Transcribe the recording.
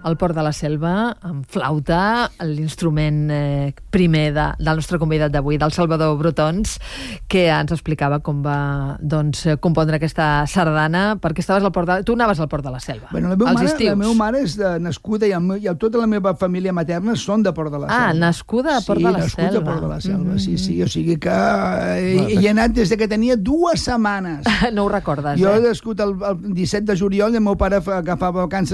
al Port de la Selva, amb flauta, l'instrument primer del nostre convidat d'avui, del Salvador Brotons, que ens explicava com va compondre aquesta sardana, perquè estaves al Port de... Tu anaves al Port de la Selva, als estius. La meva mare és nascuda i tota la meva família materna són de Port de la Selva. Ah, nascuda a Port de la Selva. Sí, nascuda a Port de la Selva, sí. O sigui que hi he anat des que tenia 2 setmanes. No ho recordes, Jo he nascut el 17 de juliol i el meu pare agafava vacances